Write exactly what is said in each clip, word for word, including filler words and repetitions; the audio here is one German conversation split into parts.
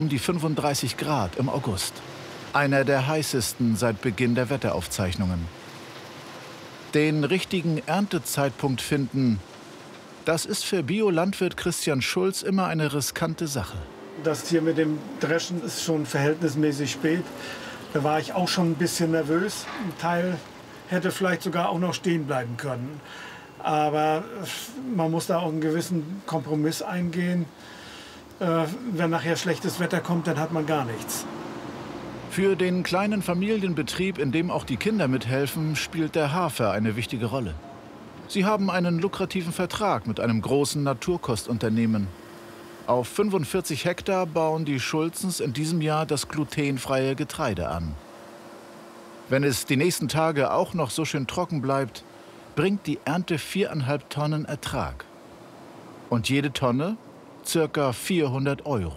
Um die fünfunddreißig Grad im August. Einer der heißesten seit Beginn der Wetteraufzeichnungen. Den richtigen Erntezeitpunkt finden, das ist für Biolandwirt Christian Schulz immer eine riskante Sache. Das hier mit dem Dreschen ist schon verhältnismäßig spät. Da war ich auch schon ein bisschen nervös. Ein Teil hätte vielleicht sogar auch noch stehen bleiben können. Aber man muss da auch einen gewissen Kompromiss eingehen. Äh, wenn nachher schlechtes Wetter kommt, dann hat man gar nichts. Für den kleinen Familienbetrieb, in dem auch die Kinder mithelfen, spielt der Hafer eine wichtige Rolle. Sie haben einen lukrativen Vertrag mit einem großen Naturkostunternehmen. Auf fünfundvierzig Hektar bauen die Schulzens in diesem Jahr das glutenfreie Getreide an. Wenn es die nächsten Tage auch noch so schön trocken bleibt, bringt die Ernte viereinhalb Tonnen Ertrag. Und jede Tonne circa vierhundert Euro.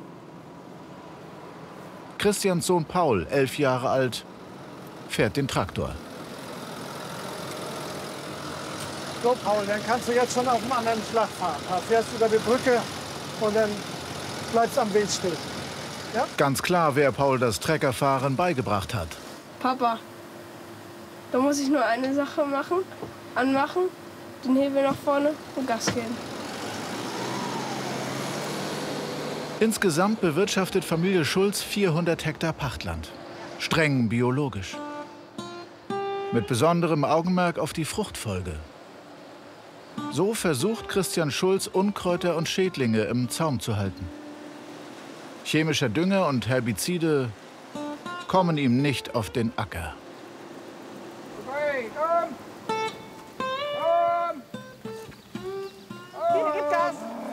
Christians Sohn Paul, elf Jahre alt, fährt den Traktor. So, Paul, dann kannst du jetzt schon auf dem anderen Schlag fahren. Da fährst du über die Brücke und dann bleibst du am Weg stehen. Ja? Ganz klar, wer Paul das Treckerfahren beigebracht hat. Papa, da muss ich nur eine Sache machen, anmachen, den Hebel nach vorne und Gas geben. Insgesamt bewirtschaftet Familie Schulz vierhundert Hektar Pachtland. Streng biologisch. Mit besonderem Augenmerk auf die Fruchtfolge. So versucht Christian Schulz, Unkräuter und Schädlinge im Zaum zu halten. Chemischer Dünger und Herbizide kommen ihm nicht auf den Acker. Okay, komm! Komm! Hier, gib Gas!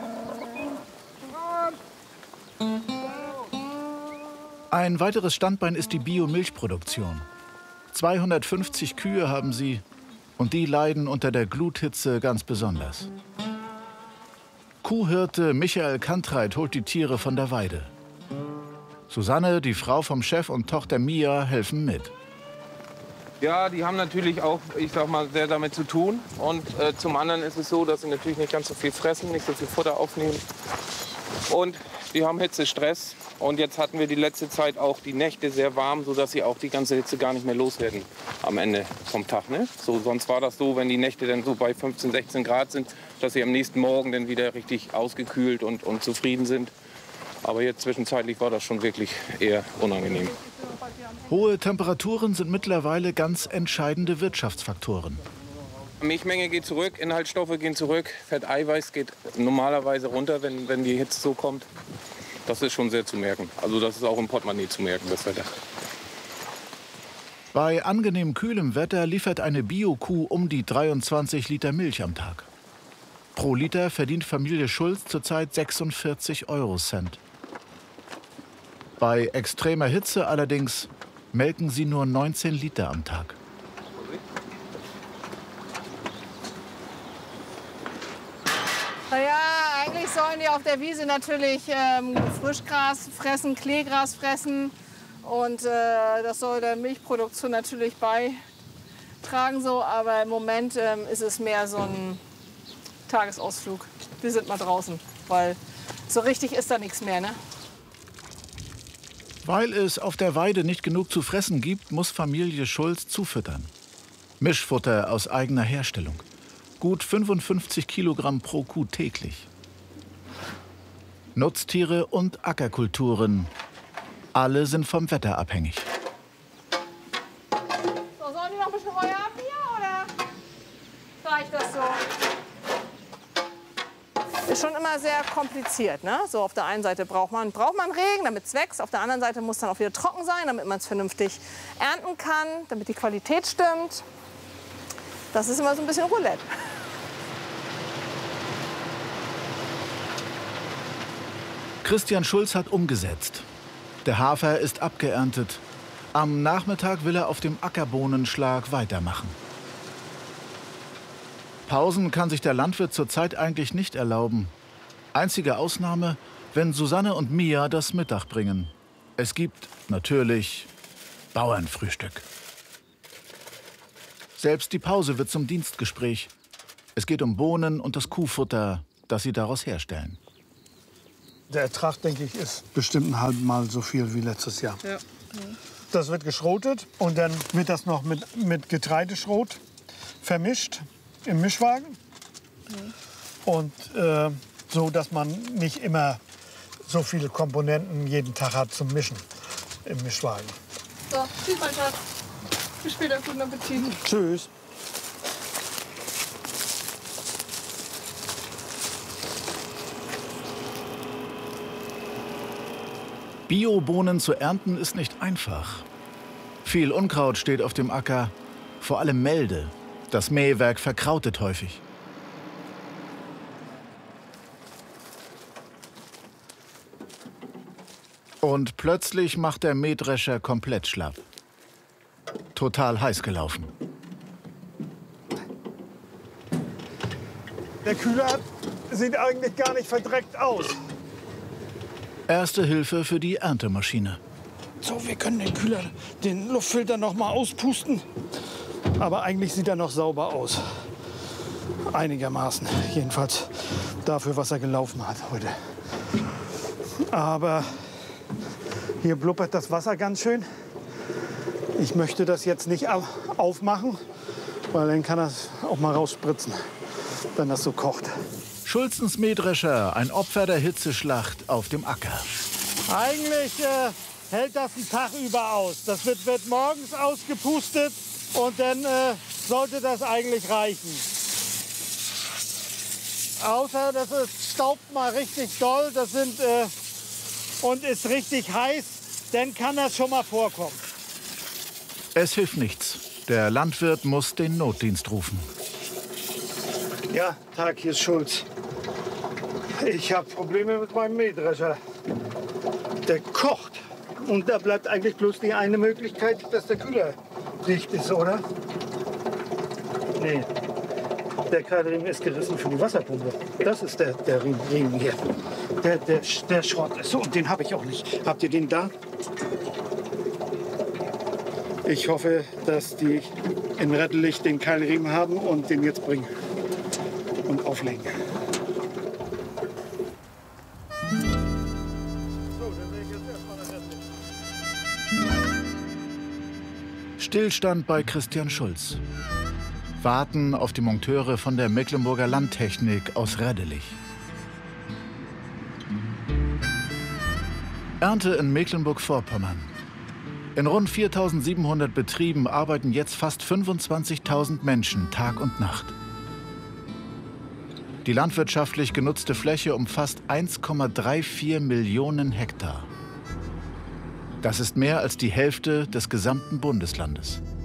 Ein weiteres Standbein ist die Biomilchproduktion. zweihundertfünfzig Kühe haben sie und die leiden unter der Gluthitze ganz besonders. Kuhhirte Michael Kantreit holt die Tiere von der Weide. Susanne, die Frau vom Chef, und Tochter Mia helfen mit. Ja, die haben natürlich auch, ich sag mal, sehr damit zu tun. Und äh, zum anderen ist es so, dass sie natürlich nicht ganz so viel fressen, nicht so viel Futter aufnehmen. Und die haben Hitzestress. Und jetzt hatten wir die letzte Zeit auch die Nächte sehr warm, sodass sie auch die ganze Hitze gar nicht mehr loswerden am Ende vom Tag. Ne? So, sonst war das so, wenn die Nächte dann so bei fünfzehn, sechzehn Grad sind, dass sie am nächsten Morgen dann wieder richtig ausgekühlt und, und zufrieden sind. Aber jetzt zwischenzeitlich war das schon wirklich eher unangenehm. Hohe Temperaturen sind mittlerweile ganz entscheidende Wirtschaftsfaktoren. Milchmenge geht zurück, Inhaltsstoffe gehen zurück, Fetteiweiß geht normalerweise runter, wenn, wenn die Hitze so kommt. Das ist schon sehr zu merken. Also das ist auch im Portemonnaie zu merken, das Wetter. Bei angenehm kühlem Wetter liefert eine Bio-Kuh um die dreiundzwanzig Liter Milch am Tag. Pro Liter verdient Familie Schulz zurzeit sechsundvierzig Eurocent. Bei extremer Hitze allerdings melken sie nur neunzehn Liter am Tag. Naja, eigentlich sollen die auf der Wiese natürlich ähm, Frischgras fressen, Kleegras fressen. Und äh, das soll der Milchproduktion natürlich beitragen. So. Aber im Moment ähm, ist es mehr so ein Tagesausflug. Wir sind mal draußen, weil so richtig ist da nichts mehr. Ne? Weil es auf der Weide nicht genug zu fressen gibt, muss Familie Schulz zufüttern. Mischfutter aus eigener Herstellung. Gut fünfundfünfzig Kilogramm pro Kuh täglich. Nutztiere und Ackerkulturen. Alle sind vom Wetter abhängig. So, sollen die noch ein bisschen Heu haben hier oder reicht das so? Ist schon immer sehr kompliziert. Ne? So, auf der einen Seite braucht man, braucht man Regen, damit es wächst. Auf der anderen Seite muss es dann auch wieder trocken sein, damit man es vernünftig ernten kann, damit die Qualität stimmt. Das ist immer so ein bisschen Roulette. Christian Schulz hat umgesetzt. Der Hafer ist abgeerntet. Am Nachmittag will er auf dem Ackerbohnenschlag weitermachen. Pausen kann sich der Landwirt zurzeit eigentlich nicht erlauben. Einzige Ausnahme, wenn Susanne und Mia das Mittag bringen. Es gibt natürlich Bauernfrühstück. Selbst die Pause wird zum Dienstgespräch. Es geht um Bohnen und das Kuhfutter, das sie daraus herstellen. Der Ertrag, denke ich, ist bestimmt ein halb Mal so viel wie letztes Jahr. Ja. Das wird geschrotet und dann wird das noch mit, mit Getreideschrot vermischt im Mischwagen. Mhm. Und äh, so, dass man nicht immer so viele Komponenten jeden Tag hat zum Mischen im Mischwagen. So, tschüss, mein Schatz. Bis später, guten Appetit. Tschüss. Bio-Bohnen zu ernten ist nicht einfach. Viel Unkraut steht auf dem Acker, vor allem Melde. Das Mähwerk verkrautet häufig. Und plötzlich macht der Mähdrescher komplett schlapp. Total heiß gelaufen. Der Kühler sieht eigentlich gar nicht verdreckt aus. Erste Hilfe für die Erntemaschine. So, wir können den Kühler, den Luftfilter noch mal auspusten. Aber eigentlich sieht er noch sauber aus. Einigermaßen. Jedenfalls dafür, was er gelaufen hat heute. Aber hier blubbert das Wasser ganz schön. Ich möchte das jetzt nicht aufmachen, weil dann kann das auch mal rausspritzen, wenn das so kocht. Schulzens Mähdrescher, ein Opfer der Hitzeschlacht auf dem Acker. Eigentlich äh, hält das einen Tag über aus. Das wird, wird morgens ausgepustet und dann äh, sollte das eigentlich reichen. Außer dass es staubt mal richtig doll, das sind, äh, und ist richtig heiß, dann kann das schon mal vorkommen. Es hilft nichts. Der Landwirt muss den Notdienst rufen. Ja, Tag, hier ist Schulz. Ich habe Probleme mit meinem Mähdrescher. Der kocht. Und da bleibt eigentlich bloß die eine Möglichkeit, dass der Kühler dicht ist, oder? Nee, der Keilriemen ist gerissen für die Wasserpumpe. Das ist der, der Riemen hier. Der, der, der Schrott ist so, und den habe ich auch nicht. Habt ihr den da? Ich hoffe, dass die in Rettelicht den Keilriemen haben und den jetzt bringen und auflegen. Stillstand bei Christian Schulz. Warten auf die Monteure von der Mecklenburger Landtechnik aus Reddelich. Ernte in Mecklenburg-Vorpommern. In rund viertausendsiebenhundert Betrieben arbeiten jetzt fast fünfundzwanzigtausend Menschen Tag und Nacht. Die landwirtschaftlich genutzte Fläche umfasst eins Komma vierunddreißig Millionen Hektar. Das ist mehr als die Hälfte des gesamten Bundeslandes.